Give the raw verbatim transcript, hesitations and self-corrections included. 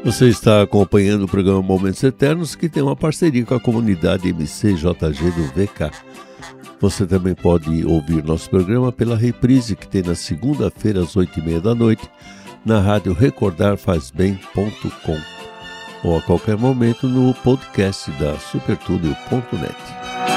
Você está acompanhando o programa Momentos Eternos, que tem uma parceria com a comunidade M C J G do V K. Você também pode ouvir nosso programa pela reprise, que tem na segunda-feira às oito e meia da noite, na rádio recordar faz bem ponto com, ou a qualquer momento no podcast da super túnel ponto net.